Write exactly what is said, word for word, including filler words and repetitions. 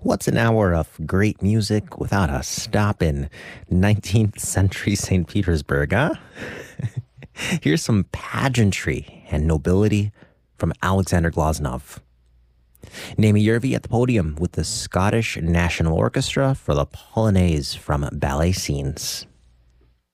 What's an hour of great music without a stop in nineteenth century Saint Petersburg, huh? Here's some pageantry and nobility from Alexander Glazunov. Naomi Yervi at the podium with the Scottish National Orchestra for the Polonaise from Ballet Scenes.